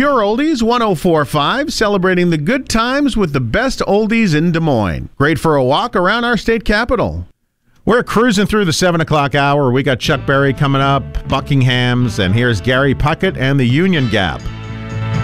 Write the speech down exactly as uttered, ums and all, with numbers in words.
your Oldies one oh four point five, celebrating the good times with the best oldies in Des Moines. Great for a walk around our state capital. We're cruising through the seven o'clock hour. We got Chuck Berry coming up, Buckingham's, and here's Gary Puckett and the Union Gap.